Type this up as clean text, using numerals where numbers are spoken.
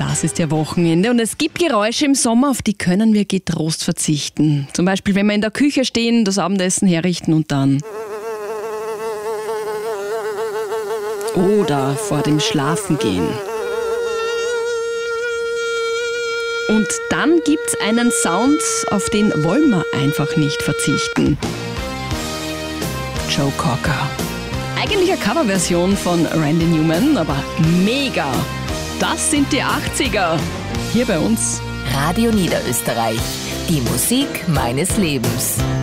Ja, es ist ja Wochenende und es gibt Geräusche im Sommer, auf die können wir getrost verzichten. Zum Beispiel, wenn wir in der Küche stehen, das Abendessen herrichten und dann... Oder vor dem Schlafengehen. Und dann gibt's einen Sound, auf den wollen wir einfach nicht verzichten. Joe Cocker. Eigentlich eine Coverversion von Randy Newman, aber mega. Das sind die 80er. Hier bei uns. Radio Niederösterreich. Die Musik meines Lebens.